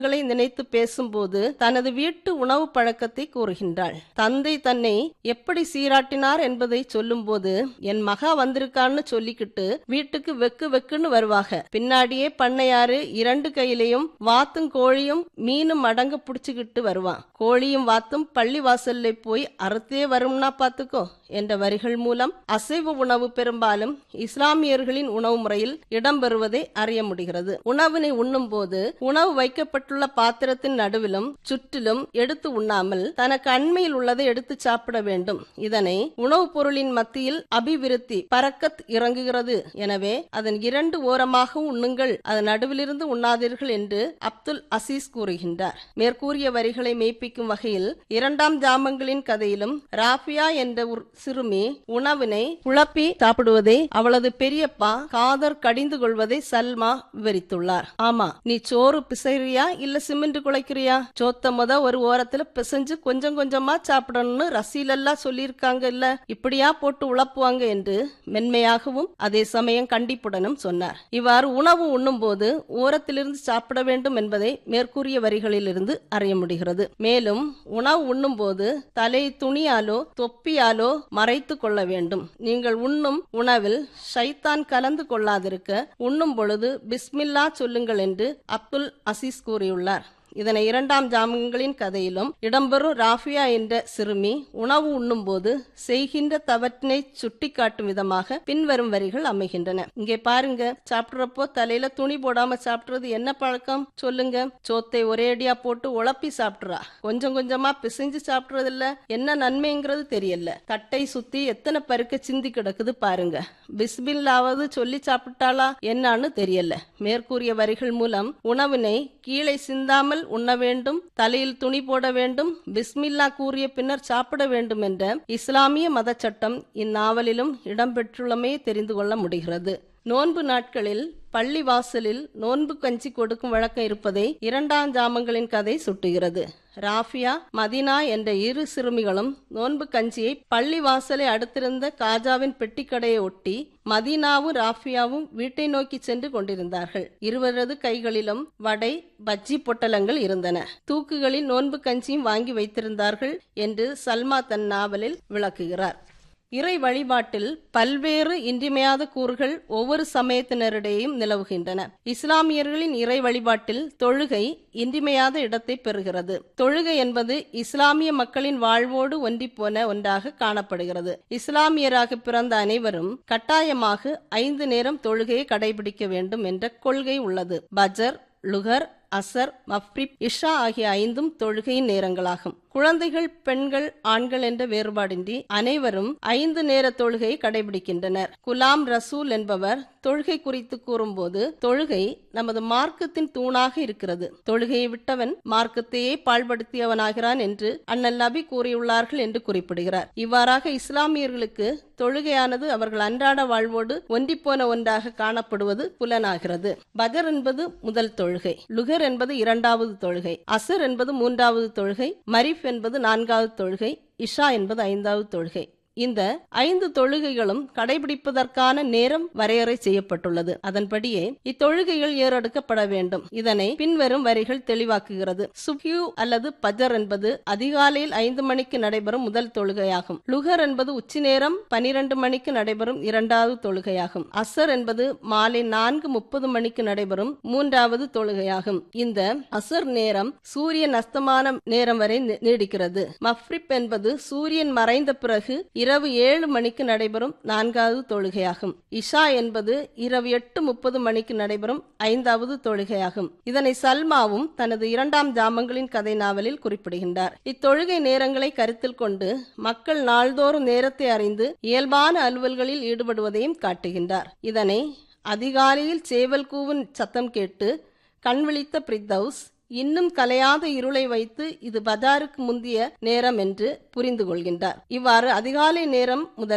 நினைத்து பேசும்போது தனது வீட்டு உணவு பழக்கத்தை கூறுகின்றாள். தந்தை தன்னை எப்படி சீராட்டினார் என்பதை சொல்லும்போது, என் மகா வந்திருக்கான்னு சொல்லிக்கிட்டு வீட்டுக்கு வெக்கு வெக்குன்னு வருவாங்க. பின்னாடியே பண்ணையாரு 2 கையிலையும் வாத்தும் கோழியும் மீனும் அடங்க புடிச்சுக்கிட்டு வருவான். கோழியும் வாத்தும் பள்ளி வாசல்ல போய் அறுத்தே வரும்னா பாத்துக்கோ என்ற வரிகள் மூலம் அசைவ உணவு பெரும்பாலும் இஸ்லாமியர்களின் உணவு முறையில் இடம்பெறுவதை அறிய முடிகிறது. உணவினை உண்ணும் போது உணவு வைக்கப்பட்டுள்ள பாத்திரத்தின் நடுவிலும் சுற்றிலும் எடுத்து உண்ணாமல் தனக்கு அண்மையில் உள்ளதை எடுத்து சாப்பிட வேண்டும். இதனை உணவுப் பொருளின் மத்தியில் அபிவிருத்தி பரக்கத் இறங்குகிறது. எனவே அதன் 2 ஓரமாக உண்ணுங்கள், அதன் நடுவிலிருந்து உண்ணாதீர்கள் என்று அப்துல் அசீஸ் கூறுகின்றார். மேற்கூறிய வரிகளை மெய்ப்பிக்கும் வகையில் 2ஆம் ஜாமங்களின் கதையிலும் ராஃபியா என்ற ஒரு சிறுமி உணவினை குழப்பி சாப்பிடுவதை அவளது பெரியப்பா காதர் கடிந்து கொள்வதை சல்மா விவரித்துள்ளார். ஆமா, நீ சோறு பிசைறியா இல்ல சிமெண்ட் குழைக்கிறியா? சோத்த ஒரு ஓரத்துல பிசைஞ்சு கொஞ்சம் கொஞ்சமா சாப்பிடணும்னு ரசீலெல்லாம் சொல்லியிருக்காங்க இல்ல, இப்படியா போட்டு உழப்புவாங்க என்று மென்மையாகவும் அதே சமயம் கண்டிப்புடனும் சொன்னார். இவ்வாறு உணவு உண்ணும் போது ஓரத்திலிருந்து சாப்பிட வேண்டும் என்பதை மேற்கூறிய வரிகளிலிருந்து அறிய முடிகிறது. மேலும் உணவு உண்ணும் போது தலை துணியாலோ தொப்பியாலோ மறைத்து கொள்ள வேண்டும். நீங்கள் உண்ணும் உணவில் ஷைத்தான் கலந்து கொள்ளாதிருக்க உண்ணும் பொழுது பிஸ்மில்லா சொல்லுங்கள் என்று அப்துல் அசீஸ் கூறியுள்ளார். இதனை 2ஆம் ஜாமங்களின் கதையிலும் இடம்பெறும் ராஃபியா என்ற சிறுமி உணவு உண்ணும் போது செய்கின்ற தவற்றினை சுட்டி காட்டும் விதமாக பின்வரும் வரிகள் அமைகின்றன. இங்கே பாருங்க, சாப்பிடுறப்போ தலையில துணி போடாம சாப்பிடுறது என்ன பழக்கம் சொல்லுங்க? சோத்தை ஒரேடியா போட்டு உழப்பி சாப்பிடுறா, கொஞ்சம் கொஞ்சமா பிசைஞ்சு சாப்பிடுறது இல்ல. என்ன நன்மைங்கிறது தெரியல. தட்டை சுத்தி எத்தனை பருக்க சிந்தி கிடக்குது பாருங்க. பிஸ்மில்லாவது சொல்லி சாப்பிட்டாளா என்னன்னு தெரியல. மேற்கூறிய வரிகள் மூலம் உணவினை கீழே சிந்தாமல் உண்ண வேண்டும், தலையில் துணி போட வேண்டும், பிஸ்மில்லா கூறிய பின்னர் சாப்பிட வேண்டும் என்ற இஸ்லாமிய மத சட்டம் இந்நாவலிலும் இடம்பெற்றுள்ளமே தெரிந்து கொள்ள முடிகிறது. நோன்பு நாட்களில் பள்ளி வாசலில் நோன்பு கஞ்சி கொடுக்கும் வழக்கம் இருப்பதை 2ஆம் ஜாமங்களின் கதை சுட்டுகிறது. ராஃபியா மதினா என்ற 2 சிறுமிகளும் நோன்பு கஞ்சியை பள்ளி வாசலை அடுத்திருந்த காஜாவின் பெட்டிக்கடையை ஒட்டி மதீனாவும் ராஃபியாவும் வீட்டை நோக்கி சென்று கொண்டிருந்தார்கள். இருவரது கைகளிலும் வடை பஜ்ஜி பொட்டலங்கள் இருந்தன. தூக்குகளில் நோன்பு கஞ்சியும் வாங்கி வைத்திருந்தார்கள் என்று சல்மா தன் நாவலில் விளக்குகிறார். இறை வழிபாட்டில் பல்வேறு இன்றியமையாத கூறுகள் ஒவ்வொரு சமயத்தினரிடையும் நிலவுகின்றன. இஸ்லாமியர்களின் இறை வழிபாட்டில் தொழுகை இன்றியமையாத இடத்தை பெறுகிறது. தொழுகை என்பது இஸ்லாமிய மக்களின் வாழ்வோடு ஒன்றிப்போன ஒன்றாக காணப்படுகிறது. இஸ்லாமியராக பிறந்த அனைவரும் கட்டாயமாக 5 நேரம் தொழுகையை கடைபிடிக்க வேண்டும் என்ற கொள்கை உள்ளது. பஜர், லுகர், அசர், மஃப்ரிப், இஷா ஆகிய 5ம் தொழுகையின் நேரங்களாகும். குழந்தைகள், பெண்கள், ஆண்கள் என்ற வேறுபாடின்றி அனைவரும் 5 நேர தொழுகையை கடைபிடிக்கின்றனர். குலாம் ரசூல் என்பவர் தொழுகை குறித்து கூறும்போது, தொழுகை நமது மார்க்கத்தின் தூணாக இருக்கிறது. தொழுகையை விட்டவன் மார்க்கத்தையே பாழ்படுத்தியவனாகிறான் என்று அண்ணல் நபி கூறியுள்ளார்கள் என்று குறிப்பிடுகிறார். இவ்வாறாக இஸ்லாமியர்களுக்கு தொழுகையானது அவர்கள் அன்றாட வாழ்வோடு ஒன்றிப்போன ஒன்றாக காணப்படுவது புலனாகிறது. பஜர் என்பது முதல் தொழுகை, லுகர் என்பது 2வது தொழுகை, அசர் என்பது 3வது தொழுகை, மரிஃப் என்பது 4வது தொழுகை, இஷா என்பது 5வது தொழுகை. இந்த 5 தொழுகைகளும் கடைபிடிப்பதற்கான நேரம் வரையறை செய்யப்பட்டுள்ளது. அதன்படியே இத்தொழுகைகள் ஏறெடுக்கப்பட வேண்டும். இதனை பின்வரும் வரிகள் தெளிவாக்குகிறது. சுப்ஹு அல்லது பஜர் என்பது அதிகாலையில் 5 மணிக்கு நடைபெறும் முதல் தொழுகையாகும். லுகர் என்பது உச்சி நேரம் 12 மணிக்கு நடைபெறும் 2வது தொழுகையாகும். அசர் என்பது மாலை 4:30 மணிக்கு நடைபெறும் 3வது தொழுகையாகும். இந்த அசர் நேரம் சூரியன் அஸ்தமான நேரம் வரை நீடிக்கிறது. மஃப்ரிப் என்பது சூரியன் மறைந்த பிறகு இரவு 7 மணிக்கு நடைபெறும் 4வது தொழுகையாகும். இஷா என்பது இரவு 8:30 மணிக்கு நடைபெறும் 5வது தொழுகையாகும். இதனை சல்மாவும் தனது 2ஆம் ஜாமங்களின் கதை நாவலில் குறிப்பிடுகின்றார். இத்தொழுகை நேரங்களை கருத்தில் கொண்டு மக்கள் நாள்தோறும் நேரத்தை அறிந்து இயல்பான அலுவல்களில் ஈடுபடுவதையும் காட்டுகின்றார். இதனை அதிகாலையில் சேவல் கூவும் சத்தம் கேட்டு கண் விழித்த பிரித்தவுஸ் இன்னும் கலையாத இருளை வைத்து இது பஜாருக்கு முந்திய நேரம் என்று புரிந்து கொள்கின்றார். இவ்வாறு அதிகாலை நேரம் முதல்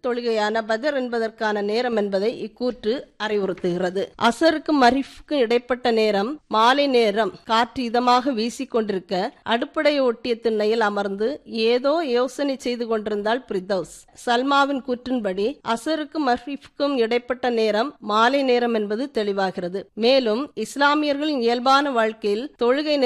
தொழுகையான பஜர் என்பதற்கான நேரம் என்பதை இக்கூற்று அறிவுறுத்துகிறது. அசருக்கும் மரிஃப்க்கும் இடைப்பட்ட நேரம் மாலை நேரம். காற்று இதமாக வீசிக்கொண்டிருக்க அடுப்படைய ஒட்டிய திண்ணையில் அமர்ந்து ஏதோ யோசனை செய்து கொண்டிருந்தாள் பிரிதௌஸ். சல்மாவின் கூற்றின்படி அசருக்கும் மரிஃப்க்கும் இடைப்பட்ட நேரம் மாலை நேரம் என்பது தெளிவாகிறது. மேலும் இஸ்லாமியர்களின் இயல்பான வாழ்க்கையில் தொழுகை